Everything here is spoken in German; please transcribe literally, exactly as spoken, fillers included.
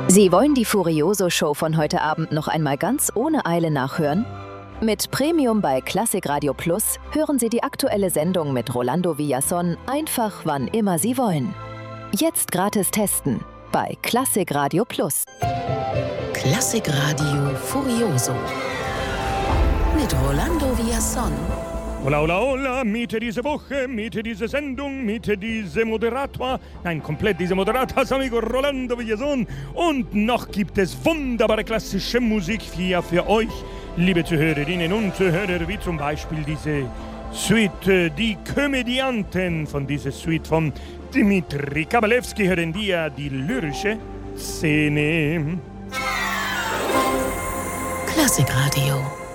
Sie wollen die Furioso-Show von heute Abend noch einmal ganz ohne Eile nachhören? Mit Premium bei Klassik Radio Plus hören Sie die aktuelle Sendung mit Rolando Villazón einfach wann immer Sie wollen. Jetzt gratis testen bei Klassik Radio Plus. Klassik Radio Furioso mit Rolando Villazón. Hola, hola, hola, Miete diese Woche, Miete diese Sendung, Miete diese Moderator, nein, komplett diese Moderators, amigo Rolando Villazón. Und noch gibt es wunderbare klassische Musik hier für euch, liebe Zuhörerinnen und Zuhörer, wie zum Beispiel diese Suite, die Komödianten von dieser Suite von Dmitri Kabalevsky, hören wir die lyrische Szene. Klassik Radio.